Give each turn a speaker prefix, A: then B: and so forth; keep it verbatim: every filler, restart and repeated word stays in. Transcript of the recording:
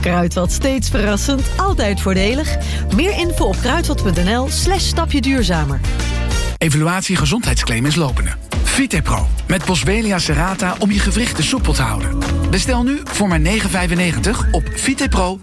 A: Kruidvat, steeds verrassend, altijd voordelig. Meer info op kruidvat.nl slash stapje duurzamer.
B: Evaluatie gezondheidsclaim is lopende. Vitepro met Boswellia serrata om je gewrichten soepel te houden. Bestel nu voor maar negen vijfennegentig op vitepro